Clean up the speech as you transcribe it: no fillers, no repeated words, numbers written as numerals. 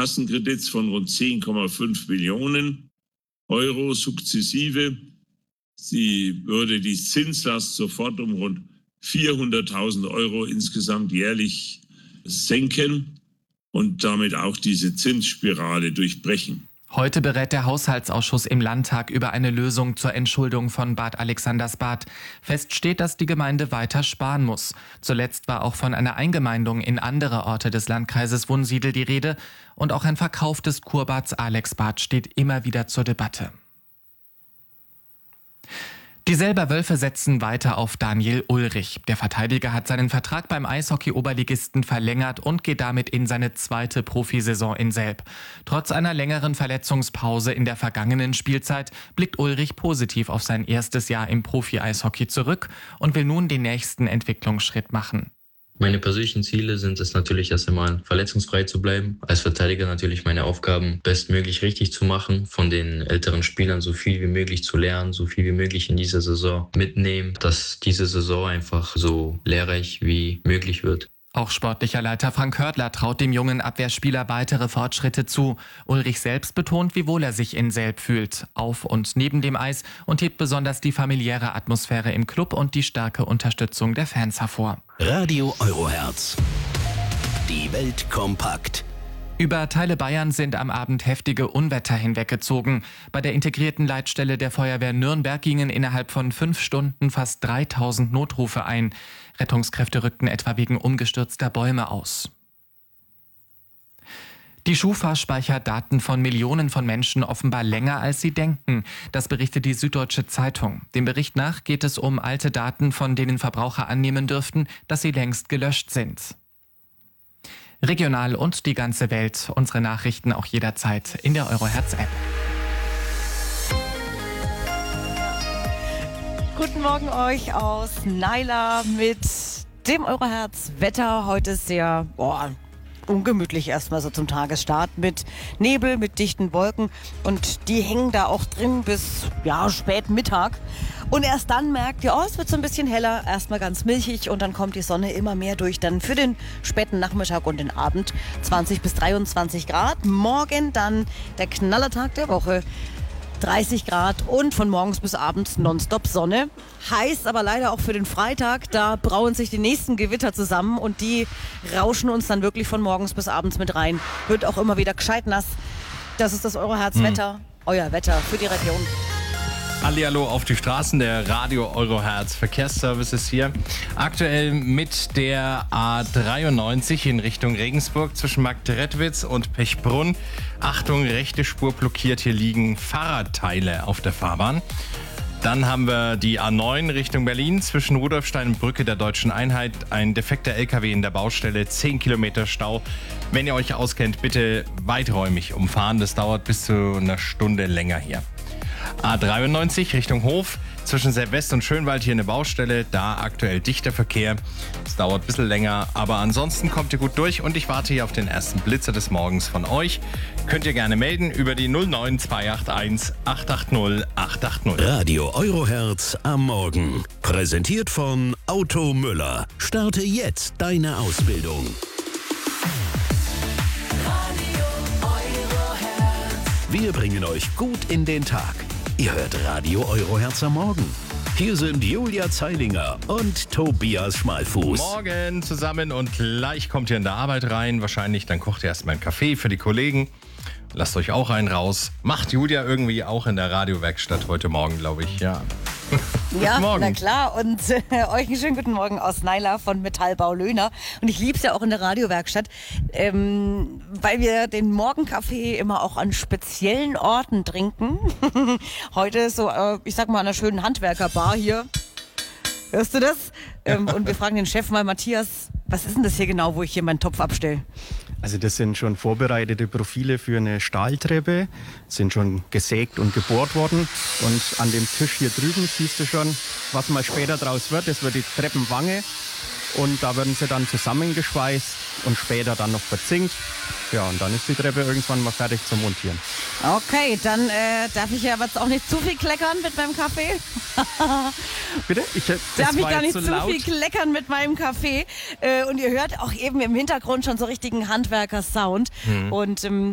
Kassenkredits von rund 10,5 Millionen Euro sukzessive. Sie würde die Zinslast sofort um rund 400.000 Euro insgesamt jährlich senken und damit auch diese Zinsspirale durchbrechen. Heute berät der Haushaltsausschuss im Landtag über eine Lösung zur Entschuldung von Bad Alexandersbad. Fest steht, dass die Gemeinde weiter sparen muss. Zuletzt war auch von einer Eingemeindung in andere Orte des Landkreises Wunsiedel die Rede. Und auch ein Verkauf des Kurbads Alexbad steht immer wieder zur Debatte. Die Selber Wölfe setzen weiter auf Daniel Ulrich. Der Verteidiger hat seinen Vertrag beim Eishockey-Oberligisten verlängert und geht damit in seine zweite Profisaison in Selb. Trotz einer längeren Verletzungspause in der vergangenen Spielzeit blickt Ulrich positiv auf sein erstes Jahr im Profi-Eishockey zurück und will nun den nächsten Entwicklungsschritt machen. Meine persönlichen Ziele sind es natürlich erst einmal, verletzungsfrei zu bleiben. Als Verteidiger natürlich meine Aufgaben bestmöglich richtig zu machen, von den älteren Spielern so viel wie möglich zu lernen, so viel wie möglich in dieser Saison mitnehmen, dass diese Saison einfach so lehrreich wie möglich wird. Auch sportlicher Leiter Frank Hördler traut dem jungen Abwehrspieler weitere Fortschritte zu. Ulrich selbst betont, wie wohl er sich in Selb fühlt, auf und neben dem Eis, und hebt besonders die familiäre Atmosphäre im Club und die starke Unterstützung der Fans hervor. Radio Eurohertz. Die Welt kompakt. Über Teile Bayerns sind am Abend heftige Unwetter hinweggezogen. Bei der integrierten Leitstelle der Feuerwehr Nürnberg gingen innerhalb von 5 Stunden fast 3000 Notrufe ein. Rettungskräfte rückten etwa wegen umgestürzter Bäume aus. Die Schufa speichert Daten von Millionen von Menschen offenbar länger, als sie denken. Das berichtet die Süddeutsche Zeitung. Dem Bericht nach geht es um alte Daten, von denen Verbraucher annehmen dürften, dass sie längst gelöscht sind. Regional und die ganze Welt. Unsere Nachrichten auch jederzeit in der Eurohertz-App. Guten Morgen euch aus Naila mit dem Eurohertz-Wetter. Heute ist sehr ungemütlich erstmal so zum Tagesstart mit Nebel, mit dichten Wolken, und die hängen da auch drin bis spät Mittag. Und erst dann merkt ihr, es wird so ein bisschen heller, erstmal ganz milchig, und dann kommt die Sonne immer mehr durch. Dann für den späten Nachmittag und den Abend 20 bis 23 Grad. Morgen dann der Knallertag der Woche. 30 Grad und von morgens bis abends nonstop Sonne. Heiß aber leider auch für den Freitag. Da brauen sich die nächsten Gewitter zusammen und die rauschen uns dann wirklich von morgens bis abends mit rein. Wird auch immer wieder gescheit nass. Das ist das Eurohertz-Wetter. Euer Wetter für die Region. Hallihallo auf die Straßen, der Radio Eurohertz Verkehrsservice ist hier. Aktuell mit der A93 in Richtung Regensburg zwischen Marktredwitz und Pechbrunn. Achtung, rechte Spur blockiert, hier liegen Fahrradteile auf der Fahrbahn. Dann haben wir die A9 Richtung Berlin zwischen Rudolfstein und Brücke der Deutschen Einheit. Ein defekter LKW in der Baustelle, 10 Kilometer Stau. Wenn ihr euch auskennt, bitte weiträumig umfahren. Das dauert bis zu einer Stunde länger hier. A93 Richtung Hof zwischen Selbst und Schönwald, hier eine Baustelle, da aktuell dichter Verkehr. Es dauert ein bisschen länger, aber ansonsten kommt ihr gut durch und ich warte hier auf den ersten Blitzer des Morgens von euch. Könnt ihr gerne melden über die 09281 880 880. Radio Eurohertz am Morgen. Präsentiert von Auto Müller. Starte jetzt deine Ausbildung. Wir bringen euch gut in den Tag. Ihr hört Radio Eurohertz am Morgen. Hier sind Julia Zeilinger und Tobias Schmalfuß. Morgen zusammen und gleich kommt ihr in der Arbeit rein. Wahrscheinlich, dann kocht ihr erstmal einen Kaffee für die Kollegen. Lasst euch auch einen raus. Macht Julia irgendwie auch in der Radiowerkstatt heute Morgen, glaube ich. Ja. Ja, na klar. Und euch einen schönen guten Morgen aus Naila von Metallbau Löhner. Und ich liebe es ja auch in der Radiowerkstatt, weil wir den Morgenkaffee immer auch an speziellen Orten trinken. Heute so, ich sag mal, an einer schönen Handwerkerbar hier. Hörst du das? Und wir fragen den Chef mal, Matthias, was ist denn das hier genau, wo ich hier meinen Topf abstelle? Also das sind schon vorbereitete Profile für eine Stahltreppe, sind schon gesägt und gebohrt worden. Und an dem Tisch hier drüben siehst du schon, was mal später draus wird. Das wird die Treppenwange und da werden sie dann zusammengeschweißt und später dann noch verzinkt. Ja, und dann ist die Treppe irgendwann mal fertig zum Montieren. Okay, dann darf ich ja jetzt auch nicht zu viel kleckern mit meinem Kaffee. Bitte? Darf ich gar nicht zu viel kleckern mit meinem Kaffee. Und ihr hört auch eben im Hintergrund schon so richtigen Handwerker-Sound. Und